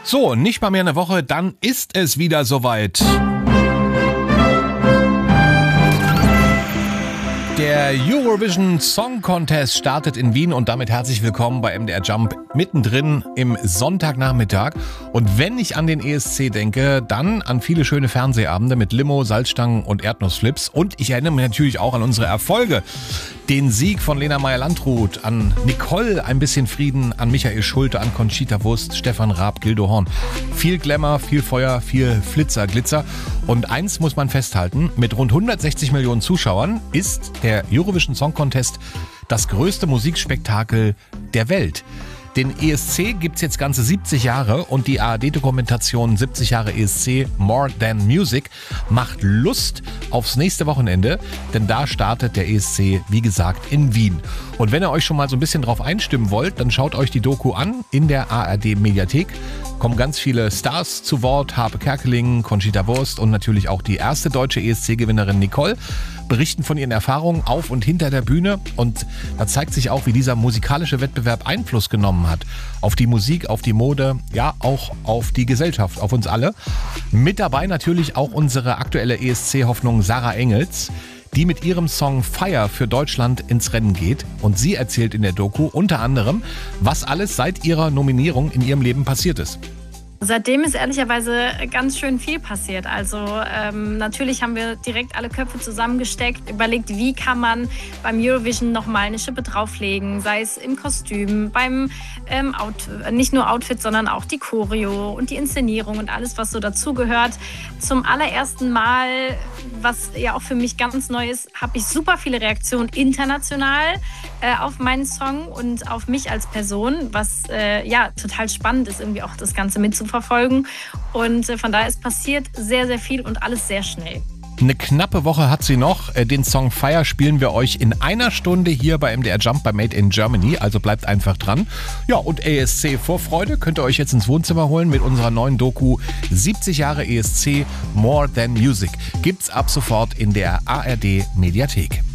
So, nicht mal mehr eine Woche, dann ist es wieder soweit. Der Eurovision Song Contest startet in Wien und damit herzlich willkommen bei MDR Jump mittendrin im Sonntagnachmittag. Und wenn ich an den ESC denke, dann an viele schöne Fernsehabende mit Limo, Salzstangen und Erdnussflips. Und ich erinnere mich natürlich auch an unsere Erfolge. Den Sieg von Lena Meyer-Landrut, an Nicole Ein bisschen Frieden, an Michael Schulte, an Conchita Wurst, Stefan Raab, Gildo Horn. Viel Glamour, viel Feuer, viel Flitzer, Glitzer. Und eins muss man festhalten, mit rund 160 Millionen Zuschauern ist der Eurovision Song Contest das größte Musikspektakel der Welt. Den ESC gibt's jetzt ganze 70 Jahre und die ARD-Dokumentation 70 Jahre ESC More Than Music macht Lust aufs nächste Wochenende, denn da startet der ESC, wie gesagt, in Wien. Und wenn ihr euch schon mal so ein bisschen drauf einstimmen wollt, dann schaut euch die Doku an in der ARD-Mediathek. Kommen ganz viele Stars zu Wort, Harpe Kerkeling, Conchita Wurst und natürlich auch die erste deutsche ESC-Gewinnerin Nicole berichten von ihren Erfahrungen auf und hinter der Bühne und da zeigt sich auch, wie dieser musikalische Wettbewerb Einfluss genommen hat auf die Musik, auf die Mode, ja auch auf die Gesellschaft, auf uns alle. Mit dabei natürlich auch unsere aktuelle ESC-Hoffnung Sarah Engels, die mit ihrem Song Fire für Deutschland ins Rennen geht und sie erzählt in der Doku unter anderem, was alles seit ihrer Nominierung in ihrem Leben passiert ist. Seitdem ist ehrlicherweise ganz schön viel passiert. Also natürlich haben wir direkt alle Köpfe zusammengesteckt, überlegt, wie kann man beim Eurovision nochmal eine Schippe drauflegen, sei es im Kostüm, beim nicht nur Outfit, sondern auch die Choreo und die Inszenierung und alles, was so dazugehört. Zum allerersten Mal, was ja auch für mich ganz neu ist, habe ich super viele Reaktionen international auf meinen Song und auf mich als Person, was ja total spannend ist, irgendwie auch das Ganze mitzuverfolgen. Und von daher ist passiert sehr, sehr viel und alles sehr schnell. Eine knappe Woche hat sie noch. Den Song Fire spielen wir euch in einer Stunde hier bei MDR Jump bei Made in Germany. Also bleibt einfach dran. Ja, und ESC-Vorfreude könnt ihr euch jetzt ins Wohnzimmer holen mit unserer neuen Doku 70 Jahre ESC More Than Music. Gibt's ab sofort in der ARD Mediathek.